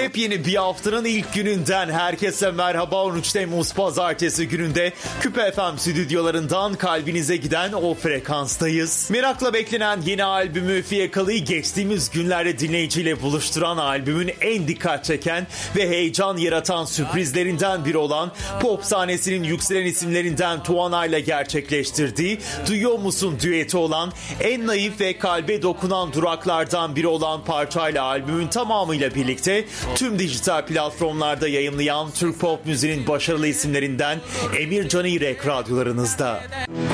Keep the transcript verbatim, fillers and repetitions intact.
Yepyeni bir haftanın ilk gününden herkese merhaba. on üç Temmuz Pazartesi gününde Küpe F M stüdyolarından kalbinize giden o frekanstayız. Merakla beklenen yeni albümü Fiyakalı'yı geçtiğimiz günlerde dinleyiciyle buluşturan, albümün en dikkat çeken ve heyecan yaratan sürprizlerinden biri olan, pop sahnesinin yükselen isimlerinden Tuana ile gerçekleştirdiği Duyuyor Musun düeti olan, en naif ve kalbe dokunan duraklardan biri olan parçayla albümün tamamıyla birlikte tüm dijital platformlarda yayımlayan Türk pop müziğinin başarılı isimlerinden Emir Canirek radyolarınızda.